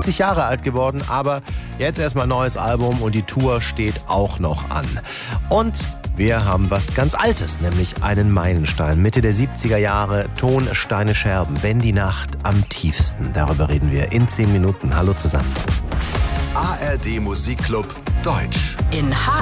90 Jahre alt geworden, aber jetzt erstmal neues Album und die Tour steht auch noch an. Und wir haben was ganz Altes, nämlich einen Meilenstein. Mitte der 70er Jahre, Ton, Steine, Scherben, wenn die Nacht am tiefsten. Darüber reden wir in 10 Minuten. Hallo zusammen. ARD Musikclub Deutsch. In